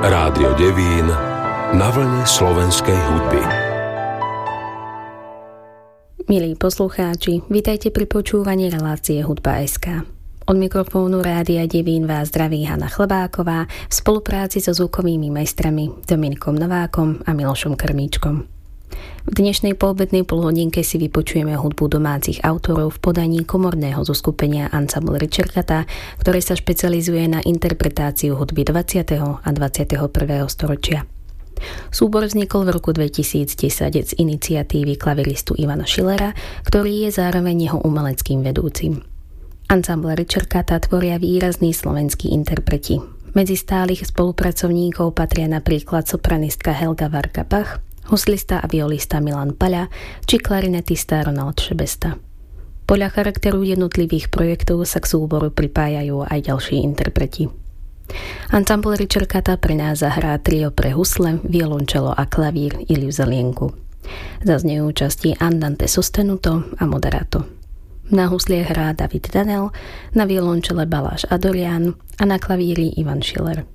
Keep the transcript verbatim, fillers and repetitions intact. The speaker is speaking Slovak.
Rádio Devín na vlne slovenskej hudby. Milí poslucháči, vitajte pri počúvaní relácie Hudba bodka es ká. Od mikrofónu Rádia Devín vás zdraví Hana Chlebáková v spolupráci so zvukovými majstrami Dominikom Novákom a Milošom Krmíčkom. V dnešnej poobednej polhodinke si vypočujeme hudbu domácich autorov v podaní komorného zoskupenia Ensemble Ricercata, ktoré sa špecializuje na interpretáciu hudby dvadsiateho a dvadsiateho prvého storočia. Súbor vznikol v roku dvetisícdesať z iniciatívy klaviristu Ivana Schillera, ktorý je zároveň jeho umeleckým vedúcim. Ensemble Ricercata tvoria výrazní slovenskí interpreti. Medzi stálych spolupracovníkov patria napríklad sopranistka Helga Varga-Bach, huslista a violista Milan Paľa či klarinetista Ronald Šebesta. Podľa charakteru jednotlivých projektov sa k súboru pripájajú aj ďalší interpreti. Ensemble Ricercata pre nás zahrá trio pre husle, violončelo a klavír Iliu Zelienku. Zaznejú časti Andante sostenuto a moderato. Na huslie hrá David Danel, na violončele Baláš Adorian a na klavíri Ivan Schiller.